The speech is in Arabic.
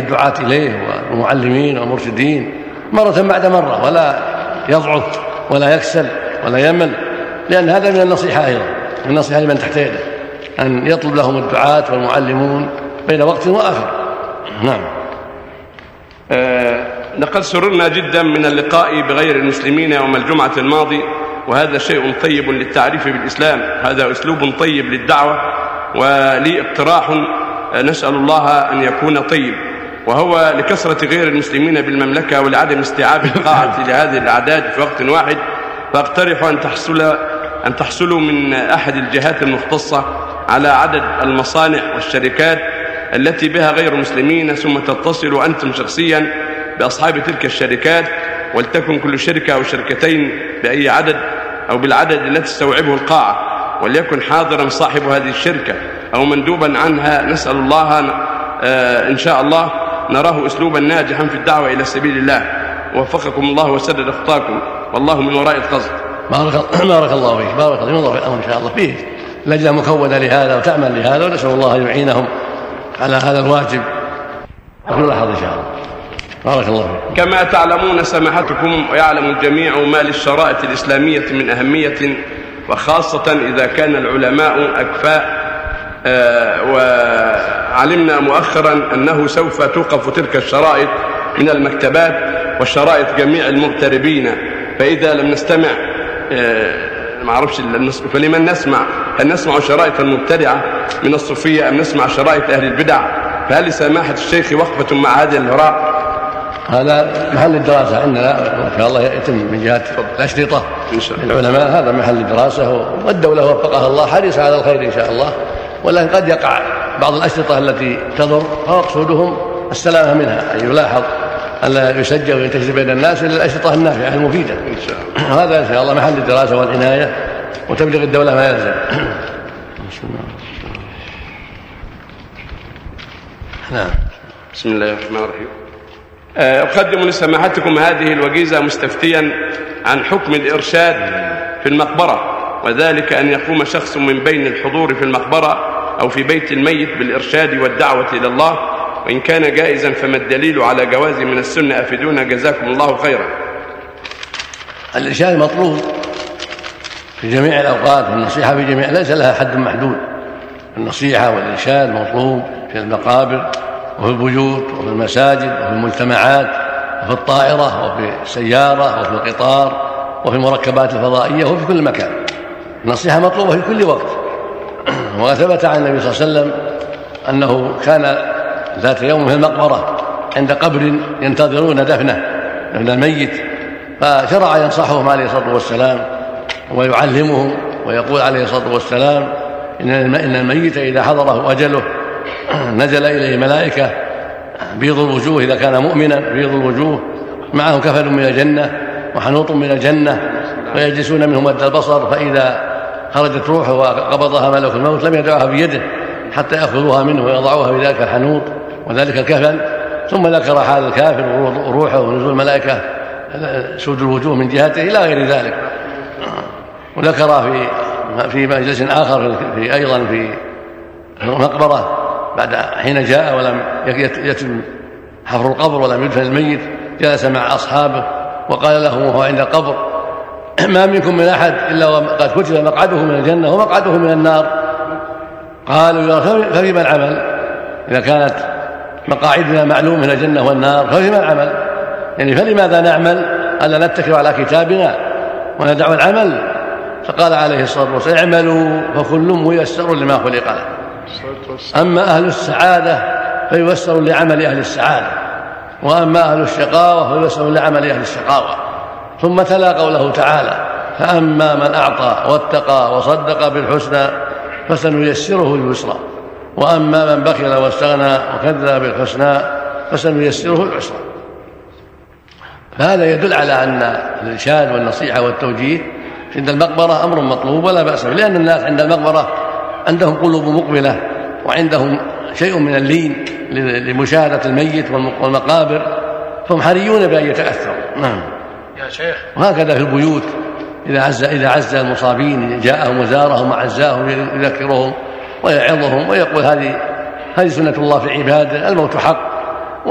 الدعاة إليه والمعلمين والمرشدين مرة بعد مرة، ولا يضعف ولا يكسل ولا يمل، لأن هذا من النصيحة أيضا، من النصيحة لمن تحت يده أن يطلب لهم الدعاة والمعلمون بين وقت وآخر. نعم. لقد سررنا جدا من اللقاء بغير المسلمين يوم الجمعة الماضي، وهذا شيء طيب للتعريف بالإسلام، هذا أسلوب طيب للدعوة، ولي اقتراح نسأل الله أن يكون طيب، وهو لكثرة غير المسلمين بالمملكة ولعدم استيعاب القاعة لهذه الأعداد في وقت واحد، فاقترح أن تحصلوا من أحد الجهات المختصة على عدد المصانع والشركات التي بها غير مسلمين، ثم تتصلوا أنتم شخصيا بأصحاب تلك الشركات، ولتكن كل شركة أو شركتين بأي عدد أو بالعدد التي تستوعبه القاعة، وليكن حاضرا صاحب هذه الشركة أو مندوبا عنها. نسأل الله إن شاء الله نراه أسلوبا ناجحا في الدعوة إلى سبيل الله. وفقكم الله وسدد خطاكم، والله من وراء القصد. بارك الله فيك، بارك الله فيك. إن شاء الله فيه لجنة مكونة لهذا وتعمل لهذا، ونسأل الله أن يعينهم على هذا الواجب وكل لحظة إن شاء الله. بارك الله فيك. كما تعلمون سماحتكم ويعلم الجميع ما للشرائط الإسلامية من أهمية، وخاصة إذا كان العلماء أكفاء، وعلمنا مؤخرا أنه سوف توقف تلك الشرائط من المكتبات والشرائط جميع المغتربين، فإذا لم نستمع ما أعرفش فلمن نسمع؟ هل نسمع شرائط المبتدعة من الصوفية أم نسمع شرائط أهل البدع؟ فهل لسماحة الشيخ وقفة مع هذه الهراء؟ هذا محل الدراسة عندنا إن شاء الله، يتم من جهة الأشرطة العلماء، هذا محل الدراسة، والدولة وفقها الله حريصة على الخير إن شاء الله، ولكن قد يقع بعض الأشرطة التي تضر، فمقصودهم السلامة منها، أن يلاحظ ألا يسجل وينتشر بين الناس إلا الأشرطة النافعة المفيدة إن شاء الله. هذا إن شاء الله محل الدراسة والعناية، وتبلغ الدولة ما يلزم. نعم. بسم الله الرحمن الرحيم. أقدم لسماحتكم هذه الوجيزة مستفتيا عن حكم الإرشاد في المقبرة، وذلك أن يقوم شخص من بين الحضور في المقبرة أو في بيت الميت بالإرشاد والدعوة إلى الله، وإن كان جائزا فما الدليل على جواز من السنة؟ أفيدونا جزاكم الله خيرا. الإرشاد مطلوب في جميع الأوقات، والنصيحة في جميع، ليس لها حد محدود. النصيحة والإرشاد مطلوب في المقابر وفي البيوت وفي المساجد وفي المجتمعات وفي الطائرة وفي السيارة وفي القطار وفي المركبات الفضائية وفي كل مكان. النصيحة مطلوبة في كل وقت. وثبت عن النبي صلى الله عليه وسلم أنه كان ذات يوم في المقبرة عند قبر ينتظرون دفن الميت، فشرع ينصحهم عليه الصلاة والسلام ويعلمهم، ويقول عليه الصلاة والسلام إن الميت إذا حضره أجله نزل إليه ملائكة بيض الوجوه إذا كان مؤمنا، بيض الوجوه معهم كفن من الجنة وحنوط من الجنة، ويجلسون منه مد البصر، فإذا خرجت روحه وقبضها ملك الموت لم يدعها بيده حتى يأخذوها منه ويضعوها في ذلك الحنوط وذلك الكفن. ثم ذكر حال الكافر وروحه ونزول الملائكة سود الوجوه من جهته إلى غير ذلك. وذكر في مجلس آخر أيضا في المقبرة بعد حين جاء ولم يتم حفر القبر ولم يدفن الميت، جلس مع أصحابه وقال لهم وهو عند القبر: ما منكم من أحد إلا وقد كتب مقعده من الجنة ومقعده من النار. قالوا: ففيما العمل؟ إذا كانت مقاعدنا معلوم من الجنة والنار ففيما العمل؟ يعني فلماذا نعمل ألا نتكل على كتابنا وندع العمل؟ فقال عليه الصلاة والسلام: اعملوا فكل ميسر لما خلق له، أما أهل السعادة فييسر لعمل أهل السعادة، وأما أهل الشقاوة فييسر لعمل أهل الشقاوة. ثم تلا قوله تعالى: فأما من أعطى واتقى وصدق بالحسنى فسنيسره لليسرى، وأما من بخل واستغنى وكذب بالحسنى فسنيسره للعسرى. فهذا يدل على أن الإرشاد والنصيحة والتوجيه عند المقبرة أمر مطلوب ولا بأس به، لأن الناس عند المقبرة عندهم قلوب مقبلة وعندهم شيء من اللين لمشاهدة الميت والمقابر، فهم حريون بأن يتأثروا. نعم يا شيخ. وهكذا في البيوت إذا عز المصابين جاءهم وزارهم وعزاهم يذكرهم ويعظهم ويقول هذه سنة الله في عباده، الموت حق